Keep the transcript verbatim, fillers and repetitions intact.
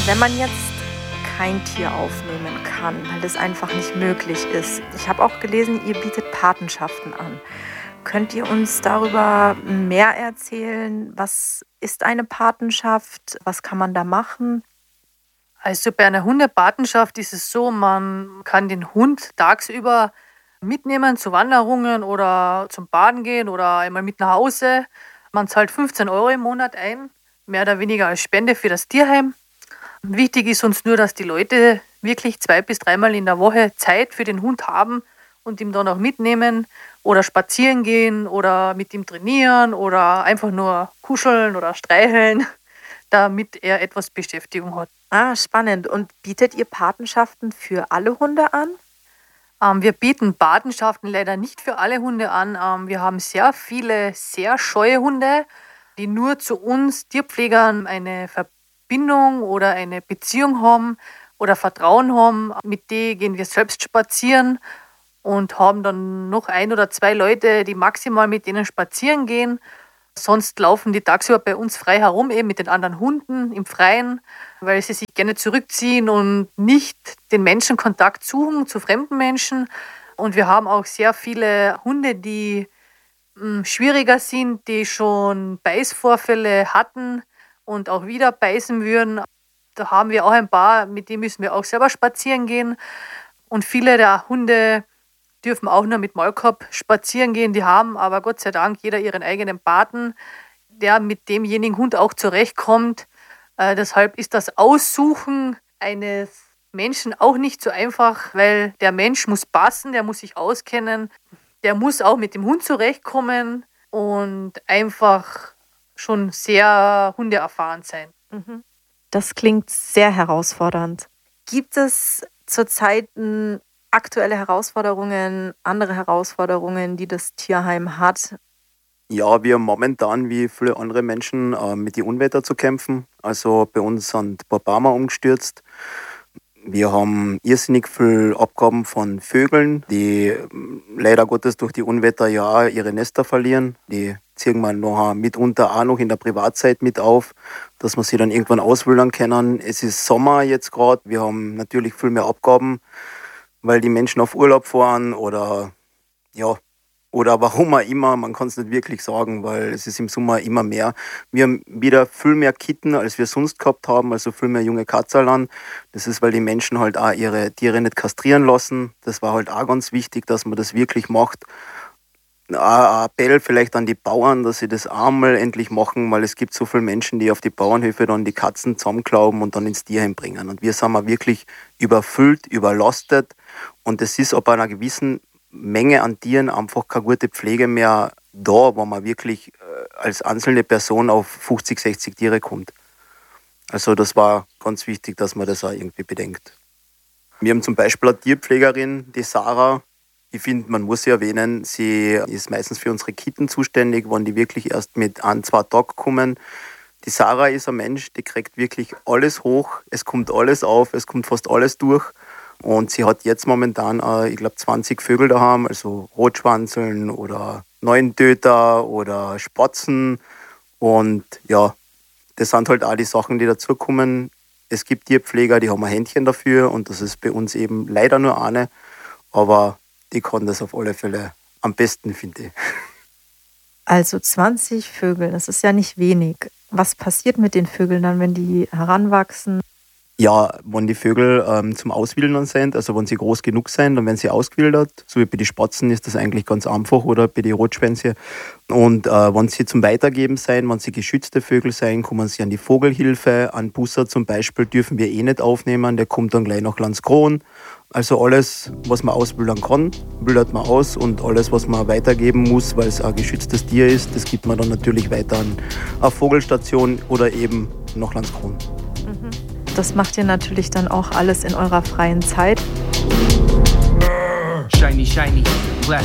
Wenn man jetzt kein Tier aufnehmen kann, weil das einfach nicht möglich ist. Ich habe auch gelesen, ihr bietet Patenschaften an. Könnt ihr uns darüber mehr erzählen? Was ist eine Patenschaft? Was kann man da machen? Also bei einer Hundepatenschaft ist es so, man kann den Hund tagsüber mitnehmen zu Wanderungen oder zum Baden gehen oder einmal mit nach Hause. Man zahlt fünfzehn Euro im Monat ein, mehr oder weniger als Spende für das Tierheim. Wichtig ist uns nur, dass die Leute wirklich zwei bis dreimal in der Woche Zeit für den Hund haben und ihn dann auch mitnehmen oder spazieren gehen oder mit ihm trainieren oder einfach nur kuscheln oder streicheln, damit er etwas Beschäftigung hat. Ah, spannend. Und bietet ihr Patenschaften für alle Hunde an? Ähm, wir bieten Patenschaften leider nicht für alle Hunde an. Ähm, wir haben sehr viele sehr scheue Hunde, die nur zu uns Tierpflegern eine Verbindung oder eine Beziehung haben oder Vertrauen haben. Mit denen gehen wir selbst spazieren und haben dann noch ein oder zwei Leute, die maximal mit denen spazieren gehen. Sonst laufen die tagsüber bei uns frei herum, eben mit den anderen Hunden im Freien, weil sie sich gerne zurückziehen und nicht den Menschenkontakt suchen zu fremden Menschen. Und wir haben auch sehr viele Hunde, die mh, schwieriger sind, die schon Beißvorfälle hatten und auch wieder beißen würden. Da haben wir auch ein paar, mit denen müssen wir auch selber spazieren gehen. Und viele der Hunde dürfen auch nur mit Maulkorb spazieren gehen. Die haben aber Gott sei Dank jeder ihren eigenen Paten, der mit demjenigen Hund auch zurechtkommt. Äh, deshalb ist das Aussuchen eines Menschen auch nicht so einfach, weil der Mensch muss passen, der muss sich auskennen, der muss auch mit dem Hund zurechtkommen und einfach schon sehr hundeerfahren sein. Mhm. Das klingt sehr herausfordernd. Gibt es zurzeit ein aktuelle Herausforderungen, andere Herausforderungen, die das Tierheim hat? Ja, wir haben momentan wie viele andere Menschen äh, mit den Unwetter zu kämpfen. Also bei uns sind ein paar Bäume umgestürzt. Wir haben irrsinnig viele Abgaben von Vögeln, die ähm, leider Gottes durch die Unwetter ja ihre Nester verlieren. Die ziehen wir noch mitunter auch noch in der Privatzeit mit auf, dass wir sie dann irgendwann auswildern können. Es ist Sommer jetzt gerade. Wir haben natürlich viel mehr Abgaben, weil die Menschen auf Urlaub fahren oder ja, oder warum auch immer, man kann es nicht wirklich sagen, weil es ist im Sommer immer mehr. Wir haben wieder viel mehr Kitten, als wir sonst gehabt haben, also viel mehr junge Katzerln. Das ist, weil die Menschen halt auch ihre Tiere nicht kastrieren lassen. Das war halt auch ganz wichtig, dass man das wirklich macht. Ein Appell vielleicht an die Bauern, dass sie das auch mal endlich machen, weil es gibt so viele Menschen, die auf die Bauernhöfe dann die Katzen zusammenklauben und dann ins Tierheim bringen. Und wir sind mal wirklich überfüllt, überlastet. Und es ist ab einer gewissen Menge an Tieren einfach keine gute Pflege mehr da, wo man wirklich als einzelne Person auf fünfzig, sechzig Tiere kommt. Also das war ganz wichtig, dass man das auch irgendwie bedenkt. Wir haben zum Beispiel eine Tierpflegerin, die Sarah. Ich finde, man muss sie erwähnen, sie ist meistens für unsere Kitten zuständig, wenn die wirklich erst mit ein, zwei Tagen kommen. Die Sarah ist ein Mensch, die kriegt wirklich alles hoch, es kommt alles auf, es kommt fast alles durch. Und sie hat jetzt momentan, äh, ich glaube, zwanzig Vögel daheim, also Rotschwanzeln oder Neuntöter oder Spatzen. Und ja, das sind halt auch die Sachen, die dazukommen. Es gibt Tierpfleger, die haben ein Händchen dafür und das ist bei uns eben leider nur eine. Aber die kann das auf alle Fälle am besten, finde ich. Also zwanzig Vögel, das ist ja nicht wenig. Was passiert mit den Vögeln dann, wenn die heranwachsen? Ja, wenn die Vögel ähm, zum Auswildern sind, also wenn sie groß genug sind, dann werden sie ausgewildert. So wie bei den Spatzen ist das eigentlich ganz einfach oder bei den Rotschwänze. Und äh, wenn sie zum Weitergeben sind, wenn sie geschützte Vögel sind, kommen sie an die Vogelhilfe. An Busser zum Beispiel dürfen wir eh nicht aufnehmen, der kommt dann gleich nach Landskron. Also alles, was man auswildern kann, wildert man aus und alles, was man weitergeben muss, weil es ein geschütztes Tier ist, das gibt man dann natürlich weiter an eine Vogelstation oder eben nach Landskron. Mhm. Das macht ihr natürlich dann auch alles in eurer freien Zeit. Shiny, shiny, black